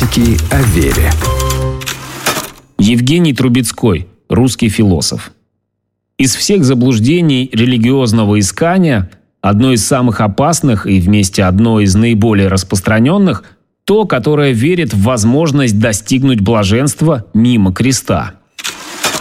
Вопросики о вере. Евгений Трубецкой, русский философ. Из всех заблуждений религиозного искания одно из самых опасных и вместе одно из наиболее распространенных – то, которое верит в возможность достигнуть блаженства мимо креста.